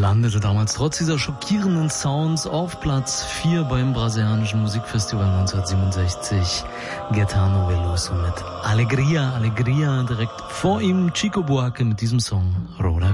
landete damals trotz dieser schockierenden Sounds auf Platz 4 beim brasilianischen Musikfestival 1967. Gaetano Veloso mit Alegria, Alegria, direkt vor ihm Chico Buarque mit diesem Song Roller